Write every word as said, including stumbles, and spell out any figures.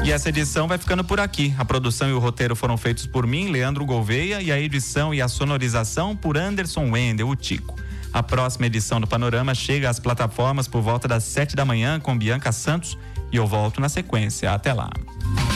E essa edição vai ficando por aqui. A produção e o roteiro foram feitos por mim, Leandro Gouveia, e a edição e a sonorização por Anderson Wendel, o Tico. A próxima edição do Panorama chega às plataformas por volta das sete da manhã com Bianca Santos e eu volto na sequência. Até lá.